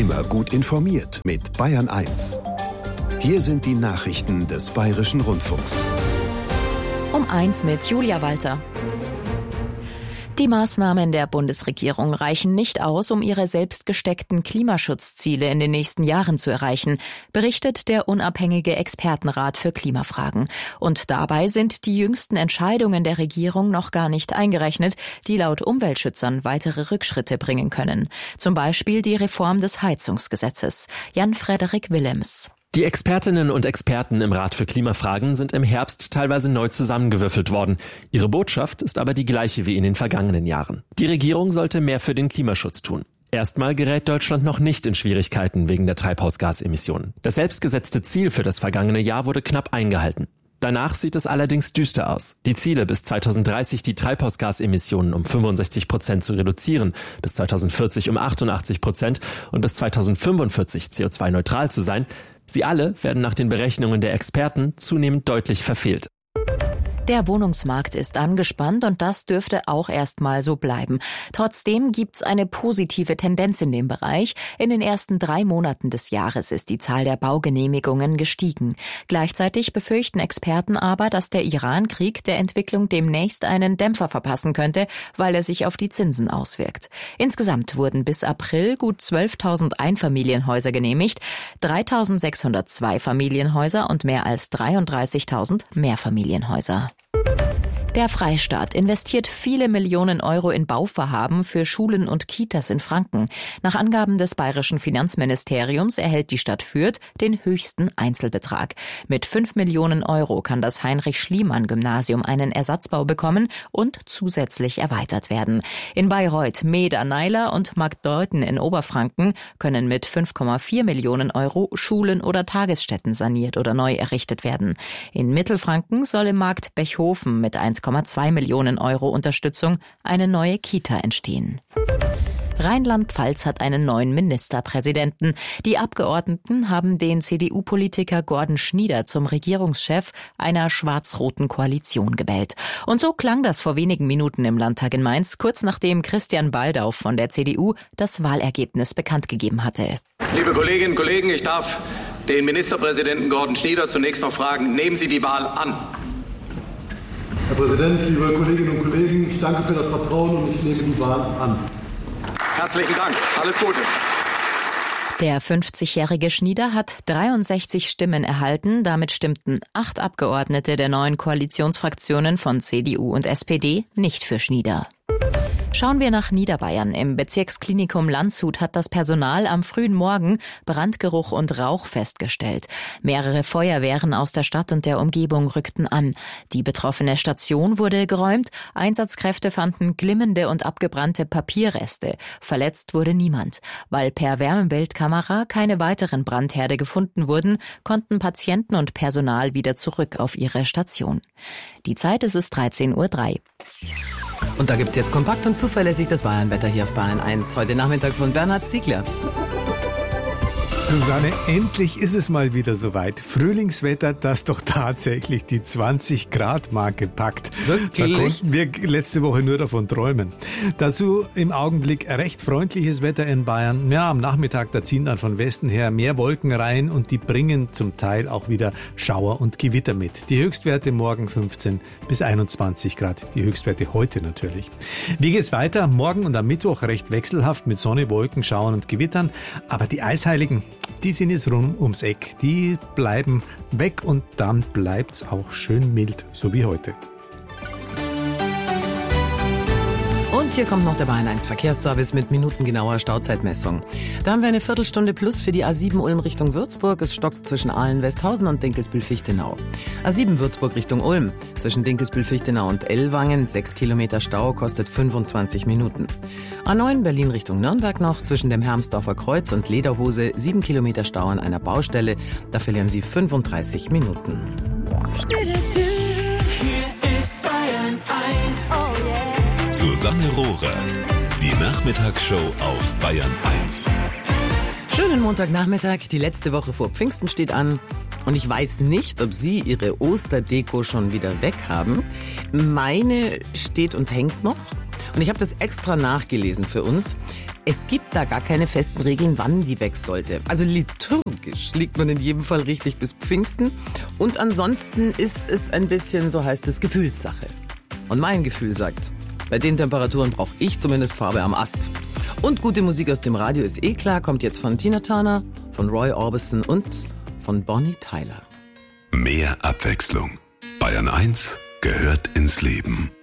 Immer gut informiert mit Bayern 1. Hier sind die Nachrichten des Bayerischen Rundfunks. Um 1 mit Julia Walter. Die Maßnahmen der Bundesregierung reichen nicht aus, um ihre selbst gesteckten Klimaschutzziele in den nächsten Jahren zu erreichen, berichtet der unabhängige Expertenrat für Klimafragen. Und dabei sind die jüngsten Entscheidungen der Regierung noch gar nicht eingerechnet, die laut Umweltschützern weitere Rückschritte bringen können. Zum Beispiel die Reform des Heizungsgesetzes. Jan-Frederik Willems. Die Expertinnen und Experten im Rat für Klimafragen sind im Herbst teilweise neu zusammengewürfelt worden. Ihre Botschaft ist aber die gleiche wie in den vergangenen Jahren. Die Regierung sollte mehr für den Klimaschutz tun. Erstmal gerät Deutschland noch nicht in Schwierigkeiten wegen der Treibhausgasemissionen. Das selbstgesetzte Ziel für das vergangene Jahr wurde knapp eingehalten. Danach sieht es allerdings düster aus. Die Ziele, bis 2030 die Treibhausgasemissionen um 65% zu reduzieren, bis 2040 um 88% und bis 2045 CO2-neutral zu sein, sie alle werden nach den Berechnungen der Experten zunehmend deutlich verfehlt. Der Wohnungsmarkt ist angespannt und das dürfte auch erstmal so bleiben. Trotzdem gibt's eine positive Tendenz in dem Bereich. In den ersten 3 Monaten des Jahres ist die Zahl der Baugenehmigungen gestiegen. Gleichzeitig befürchten Experten aber, dass der Iran-Krieg der Entwicklung demnächst einen Dämpfer verpassen könnte, weil er sich auf die Zinsen auswirkt. Insgesamt wurden bis April gut 12.000 Einfamilienhäuser genehmigt, 3.600 Zweifamilienhäuser und mehr als 33.000 Mehrfamilienhäuser. Der Freistaat investiert viele Millionen Euro in Bauvorhaben für Schulen und Kitas in Franken. Nach Angaben des bayerischen Finanzministeriums erhält die Stadt Fürth den höchsten Einzelbetrag. Mit 5 Millionen Euro kann das Heinrich-Schliemann-Gymnasium einen Ersatzbau bekommen und zusätzlich erweitert werden. In Bayreuth, Meeder, Neiler und Markdeuthen in Oberfranken können mit 5,4 Millionen Euro Schulen oder Tagesstätten saniert oder neu errichtet werden. In Mittelfranken soll im Markt Bechhofen mit 1,2 Millionen Euro Unterstützung eine neue Kita entstehen. Rheinland-Pfalz hat einen neuen Ministerpräsidenten. Die Abgeordneten haben den CDU-Politiker Gordon Schnieder zum Regierungschef einer schwarz-roten Koalition gewählt. Und so klang das vor wenigen Minuten im Landtag in Mainz, kurz nachdem Christian Baldauf von der CDU das Wahlergebnis bekannt gegeben hatte. Liebe Kolleginnen und Kollegen, ich darf den Ministerpräsidenten Gordon Schnieder zunächst noch fragen, nehmen Sie die Wahl an? Herr Präsident, liebe Kolleginnen und Kollegen, ich danke für das Vertrauen und ich nehme die Wahl an. Herzlichen Dank. Alles Gute. Der 50-jährige Schnieder hat 63 Stimmen erhalten. Damit stimmten 8 Abgeordnete der neuen Koalitionsfraktionen von CDU und SPD nicht für Schnieder. Schauen wir nach Niederbayern. Im Bezirksklinikum Landshut hat das Personal am frühen Morgen Brandgeruch und Rauch festgestellt. Mehrere Feuerwehren aus der Stadt und der Umgebung rückten an. Die betroffene Station wurde geräumt. Einsatzkräfte fanden glimmende und abgebrannte Papierreste. Verletzt wurde niemand. Weil per Wärmebildkamera keine weiteren Brandherde gefunden wurden, konnten Patienten und Personal wieder zurück auf ihre Station. Die Zeit ist 13:03 Uhr. Und da gibt's jetzt kompakt und zuverlässig das Bayernwetter hier auf Bayern 1. Heute Nachmittag von Bernhard Ziegler. Susanne, endlich ist es mal wieder soweit. Frühlingswetter, das doch tatsächlich die 20-Grad-Marke packt. Wirklich? Da konnten wir letzte Woche nur davon träumen. Dazu im Augenblick recht freundliches Wetter in Bayern. Ja, am Nachmittag, da ziehen dann von Westen her mehr Wolken rein und die bringen zum Teil auch wieder Schauer und Gewitter mit. Die Höchstwerte morgen 15 bis 21 Grad. Die Höchstwerte heute natürlich. Wie geht's weiter? Morgen und am Mittwoch recht wechselhaft mit Sonne, Wolken, Schauern und Gewittern. Aber die Eisheiligen, die sind jetzt rund ums Eck. Die bleiben weg und dann bleibt's auch schön mild, so wie heute. Und hier kommt noch der Bayern 1 Verkehrsservice mit minutengenauer Stauzeitmessung. Da haben wir eine Viertelstunde plus für die A7 Ulm Richtung Würzburg. Es stockt zwischen Ahlen-Westhausen und Dinkelsbühl-Fichtenau. A7 Würzburg Richtung Ulm. Zwischen Dinkelsbühl-Fichtenau und Ellwangen 6 Kilometer Stau, kostet 25 Minuten. A9 Berlin Richtung Nürnberg noch. Zwischen dem Hermsdorfer Kreuz und Lederhose 7 Kilometer Stau an einer Baustelle. Da verlieren Sie 35 Minuten. Hier ist Bayern 1. Oh yeah. Susanne Rohrer, die Nachmittagsshow auf Bayern 1. Schönen Montagnachmittag, die letzte Woche vor Pfingsten steht an. Und ich weiß nicht, ob Sie Ihre Osterdeko schon wieder weg haben. Meine steht und hängt noch. Und ich habe das extra nachgelesen für uns. Es gibt da gar keine festen Regeln, wann die weg sollte. Also liturgisch liegt man in jedem Fall richtig bis Pfingsten. Und ansonsten ist es ein bisschen, so heißt es, Gefühlssache. Und mein Gefühl sagt, bei den Temperaturen brauche ich zumindest Farbe am Ast. Und gute Musik aus dem Radio ist eh klar, kommt jetzt von Tina Turner, von Roy Orbison und von Bonnie Tyler. Mehr Abwechslung. Bayern 1 gehört ins Leben.